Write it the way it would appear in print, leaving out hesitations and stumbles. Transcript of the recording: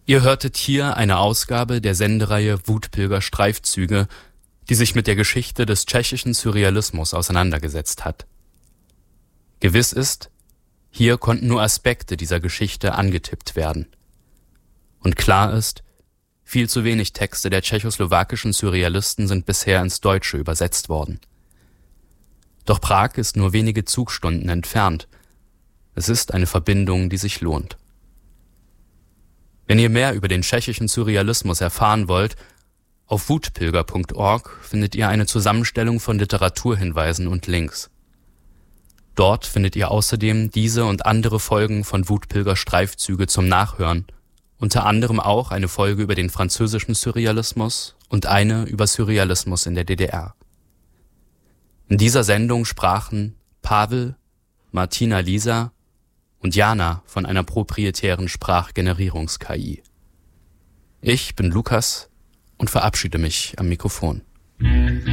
Ihr hörtet hier eine Ausgabe der Sendereihe Wutpilger-Streifzüge, die sich mit der Geschichte des tschechischen Surrealismus auseinandergesetzt hat. Gewiss ist, hier konnten nur Aspekte dieser Geschichte angetippt werden. Und klar ist, viel zu wenig Texte der tschechoslowakischen Surrealisten sind bisher ins Deutsche übersetzt worden. Doch Prag ist nur wenige Zugstunden entfernt. Es ist eine Verbindung, die sich lohnt. Wenn ihr mehr über den tschechischen Surrealismus erfahren wollt, auf wutpilger.org findet ihr eine Zusammenstellung von Literaturhinweisen und Links. Dort findet ihr außerdem diese und andere Folgen von Wutpilger-Streifzüge zum Nachhören, unter anderem auch eine Folge über den französischen Surrealismus und eine über Surrealismus in der DDR. In dieser Sendung sprachen Pavel, Martina Lisa und Jana von einer proprietären Sprachgenerierungs-KI. Ich bin Lukas und verabschiede mich am Mikrofon.